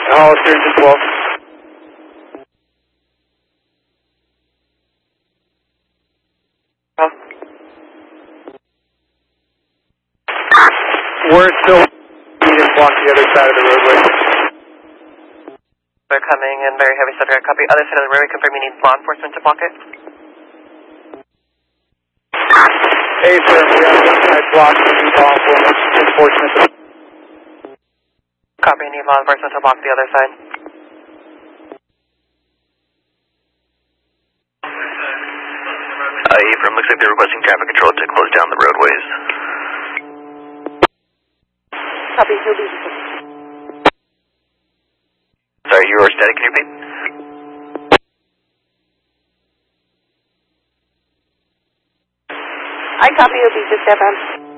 Hollister, engine 12. Huh? We're still needing block the other side of the roadway. They're coming in very heavy subject. Copy. Other side of the roadway. Confirm you need law enforcement to block it. Hey, sir, we have one side blocked. We need law enforcement. Copy. You need law enforcement to block the other side. Ephraim, looks like they're requesting traffic control to close down the roadways. Copy. He'll be. Sorry, you were static. Can you repeat? I copy. He'll be just FM.